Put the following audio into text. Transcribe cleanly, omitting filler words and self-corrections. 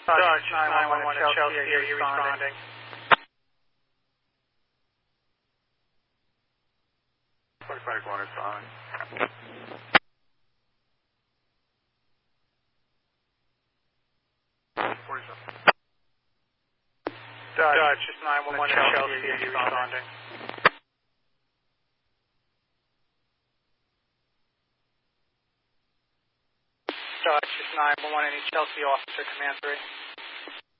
Dodge 911 at Chelsea, are you responding? One is fine. Dodge 911 at Chelsea, are you responding? Dodge 911, any Chelsea officer, command 3.